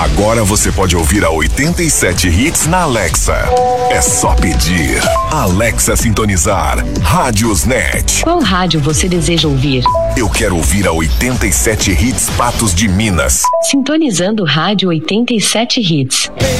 Agora você pode ouvir a 87 Hits na Alexa. É só pedir. Alexa sintonizar. Rádiosnet. Qual rádio você deseja ouvir? Eu quero ouvir a 87 Hits Patos de Minas. Sintonizando Rádio 87 Hits.